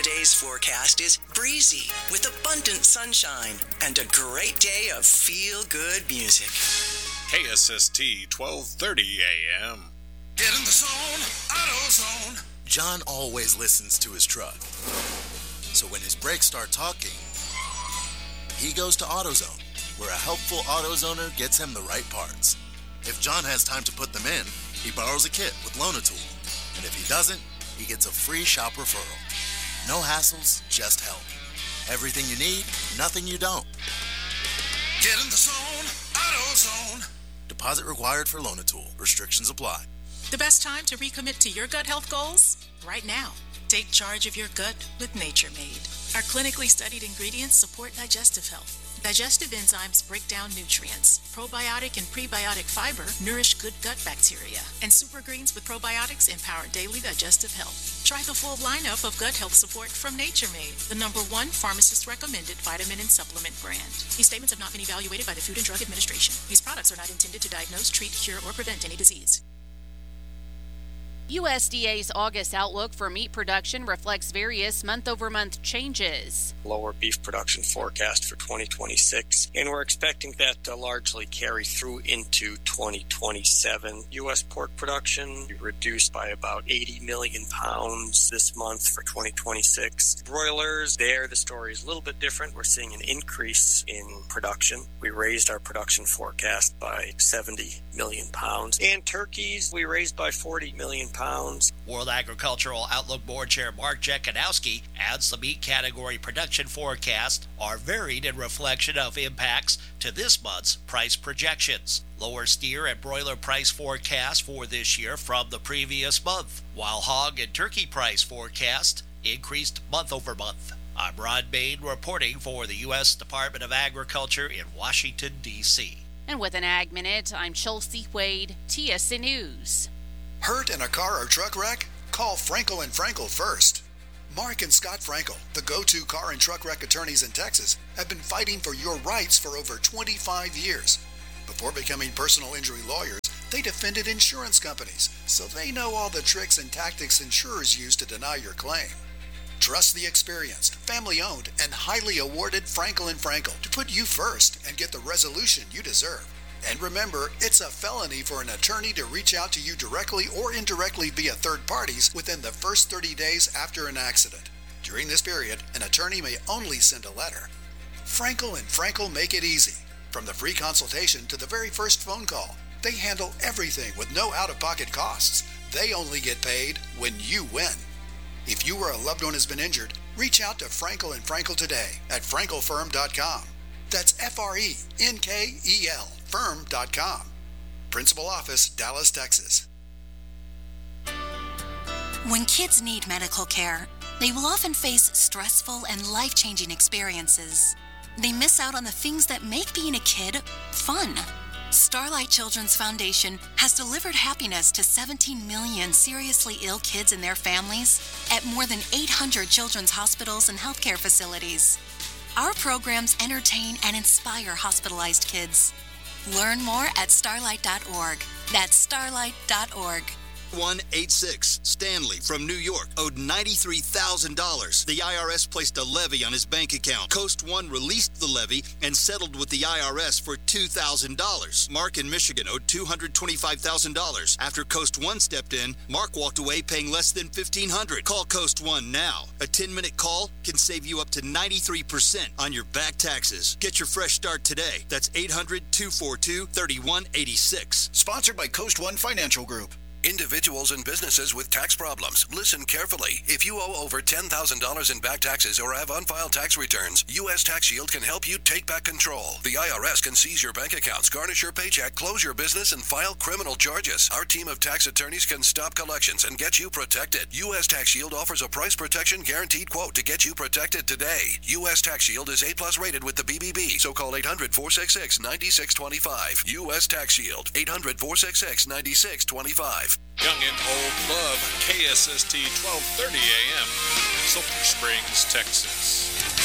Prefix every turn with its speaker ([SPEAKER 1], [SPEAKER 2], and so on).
[SPEAKER 1] Today's forecast is breezy with abundant sunshine and a great day of feel-good music.
[SPEAKER 2] KSST 1230 AM.
[SPEAKER 3] Get in the zone, AutoZone.
[SPEAKER 4] John always listens to his truck. So when his brakes start talking, he goes to AutoZone, where a helpful AutoZoner gets him the right parts. If John has time to put them in, he borrows a kit with Loan-A-Tool. And if he doesn't, he gets a free shop referral. No hassles, just help. Everything you need, nothing you don't.
[SPEAKER 3] Get in the zone, AutoZone.
[SPEAKER 4] Deposit required for Loan-A-Tool. Restrictions apply.
[SPEAKER 5] The best time to recommit to your gut health goals? Right now. Take charge of your gut with Nature Made. Our clinically studied ingredients support digestive health. Digestive enzymes break down nutrients. Probiotic and prebiotic fiber nourish good gut bacteria. And super greens with probiotics empower daily digestive health. Try the full lineup of gut health support from Nature Made, the #1 pharmacist-recommended vitamin and supplement brand. These statements have not been evaluated by the Food and Drug Administration. These products are not intended to diagnose, treat, cure, or prevent any disease.
[SPEAKER 6] USDA's August outlook for meat production reflects various month-over-month changes.
[SPEAKER 7] Lower beef production forecast for 2026, and we're expecting that to largely carry through into 2027. U.S. pork production reduced by about 80 million pounds this month for 2026. Broilers, there the story is a little bit different. We're seeing an increase in production. We raised our production forecast by 70 million pounds. And turkeys, we raised by 40 million pounds.
[SPEAKER 8] World Agricultural Outlook Board Chair Mark Jekanowski adds the meat category production forecasts are varied in reflection of impacts to this month's price projections. Lower steer and broiler price forecasts for this year from the previous month, while hog and turkey price forecast increased month over month. I'm Ron Bain reporting for the U.S. Department of Agriculture in Washington, D.C.
[SPEAKER 6] And with an Ag Minute, I'm Chelsea Wade, TSN News.
[SPEAKER 3] Hurt in a car or truck wreck? Call Frankel & Frankel first. Mark and Scott Frankel, the go-to car and truck wreck attorneys in Texas, have been fighting for your rights for over 25 years. Before becoming personal injury lawyers, they defended insurance companies, so they know all the tricks and tactics insurers use to deny your claim. Trust the experienced, family-owned, and highly awarded Frankel & Frankel to put you first and get the resolution you deserve. And remember, it's a felony for an attorney to reach out to you directly or indirectly via third parties within the first 30 days after an accident. During this period, an attorney may only send a letter. Frankel & Frankel make it easy. From the free consultation to the very first phone call, they handle everything with no out-of-pocket costs. They only get paid when you win. If you or a loved one has been injured, reach out to Frankel & Frankel today at frankelfirm.com. That's FRENKEL, firm.com. Principal office, Dallas, Texas.
[SPEAKER 9] When kids need medical care, they will often face stressful and life-changing experiences. They miss out on the things that make being a kid fun. Starlight Children's Foundation has delivered happiness to 17 million seriously ill kids and their families at more than 800 children's hospitals and healthcare facilities. Our programs entertain and inspire hospitalized kids. Learn more at starlight.org. That's starlight.org.
[SPEAKER 10] 186 Stanley from New York owed $93,000. The IRS placed a levy on his bank account. Coast One released the levy and settled with the IRS for $2,000. Mark in Michigan owed $225,000. After Coast One stepped in, Mark walked away paying less than $1,500. Call Coast One now. A 10-minute call can save you up to 93% on your back taxes. Get your fresh start today. That's 800-242-3186.
[SPEAKER 3] Sponsored by Coast One Financial Group.
[SPEAKER 11] Individuals and businesses with tax problems, listen carefully. If you owe over $10,000 in back taxes or have unfiled tax returns, U.S. Tax Shield can help you take back control. The IRS can seize your bank accounts, garnish your paycheck, close your business, and file criminal charges. Our team of tax attorneys can stop collections and get you protected. U.S. Tax Shield offers a price protection guaranteed quote to get you protected today. U.S. Tax Shield is A+ rated with the BBB, so call 800-466-9625. U.S. Tax Shield, 800-466-9625.
[SPEAKER 2] Young and old love KSST 1230 AM, Sulphur Springs, Texas.